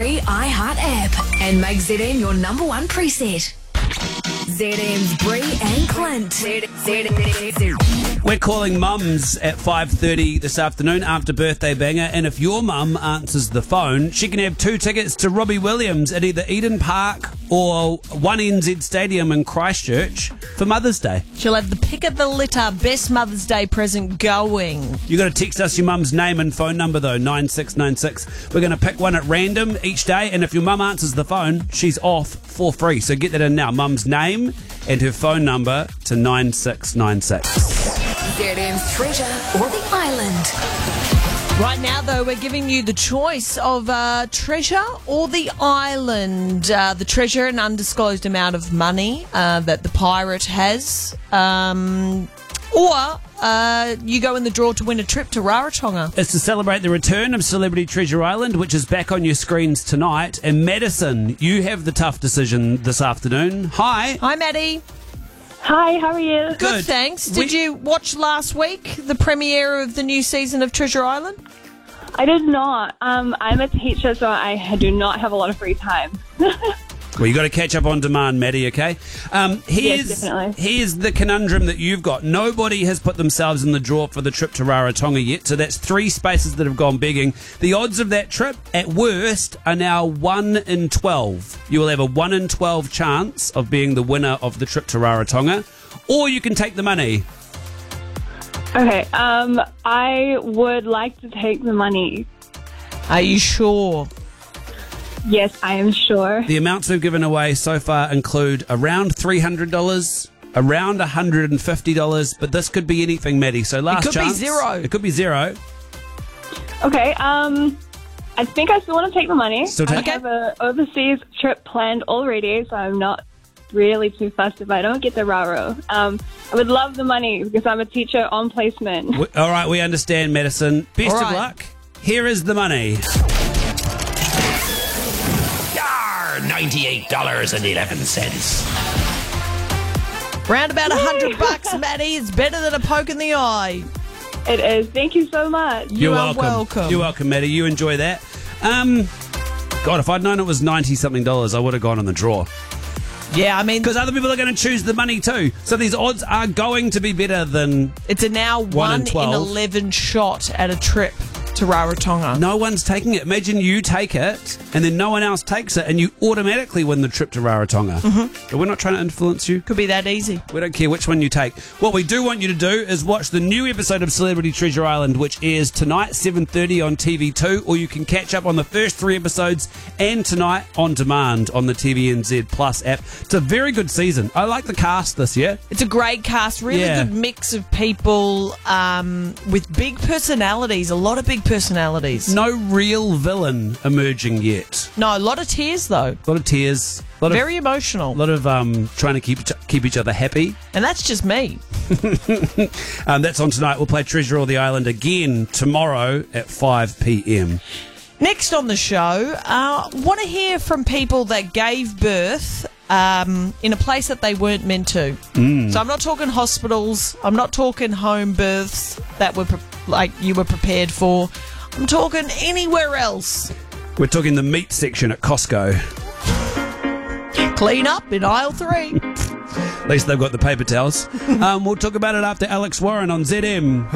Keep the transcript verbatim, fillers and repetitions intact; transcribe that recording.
free iHeart app and make Z M your number one preset. Z M's Bree and Clint. Z- Z- Z- We're calling mums at five thirty this afternoon after Birthday Banger, and if your mum answers the phone, she can have two tickets to Robbie Williams at either Eden Park or one N Z Stadium in Christchurch for Mother's Day. She'll have the pick of the litter best Mother's Day present going. You got to text us your mum's name and phone number though, nine six nine six. We're going to pick one at random each day, and if your mum answers the phone, she's off for free. So get that in now. Mum's name and her phone number to nine six nine six. Z M's Treasure or the Island. Right now, though, we're giving you the choice of uh, treasure or the island. Uh, the treasure, an undisclosed amount of money uh, that the pirate has. Um, or uh, you go in the draw to win a trip to Rarotonga. It's to celebrate the return of Celebrity Treasure Island, which is back on your screens tonight. And Madison, you have the tough decision this afternoon. Hi. Hi, Maddie. Hi, how are you? Good, Good. thanks. Did We- you watch last week the premiere of the new season of Treasure Island? I did not. Um, I'm a teacher, so I do not have a lot of free time. Well, you got to catch up on demand, Maddie, okay? Um, here's, Yes, definitely. here's the conundrum that you've got. Nobody has put themselves in the draw for the trip to Rarotonga yet, so that's three spaces that have gone begging. The odds of that trip, at worst, are now one in twelve. You will have a one in twelve chance of being the winner of the trip to Rarotonga, or you can take the money. Okay, um, I would like to take the money. Are you sure? Yes, I am sure. The amounts we've given away so far include around three hundred dollars, around one hundred fifty dollars, but this could be anything, Maddie. So last could be chance. zero. It could be zero. Okay, um, I think I still want to take the money. Still take- I Okay. have an overseas trip planned already, so I'm not really too fussed if I don't get the Raro. Um, I would love the money because I'm a teacher on placement. We- All right, we understand, Madison. Best All of right. luck. Here is the money. Yar! ninety-eight dollars and eleven cents. Round about a hundred bucks, Maddie. It's better than a poke in the eye. It is. Thank you so much. You are welcome. You're welcome, Maddie. You enjoy that. Um, God, if I'd known it was ninety something dollars, I would have gone on the draw. Yeah, I mean, Because other people are going to choose the money too. So these odds are going to be better than it's a now one, in in twelve. eleven shot at a trip to Rarotonga. no one's taking it. Imagine you take it and then no one else takes it and you automatically win the trip to Rarotonga. Mm-hmm. But we're not trying to influence you. Could be that easy. We don't care which one you take. What we do want you to do is watch the new episode of Celebrity Treasure Island, which airs tonight, seven thirty on T V two, or you can catch up on the first three episodes and tonight on demand on the T V N Z Plus app. It's a very good season. I like the cast this year. It's a great cast, really Yeah. good mix of people um, with big personalities, a lot of big personalities. No real villain emerging yet. No, a lot of tears, though. A lot of tears. A lot Very of, emotional. a lot of um, trying to keep keep each other happy. And that's just me. Um, that's on tonight. We'll play Treasure or the Island again tomorrow at five p.m. Next on the show, uh, want to hear from people that gave birth um, in a place that they weren't meant to. Mm. So I'm not talking hospitals. I'm not talking home births that were pre- like you were prepared for. I'm talking anywhere else. We're talking the meat section at Costco. Clean up in aisle three. At least they've got the paper towels. um, we'll talk about it after Alex Warren on Z M.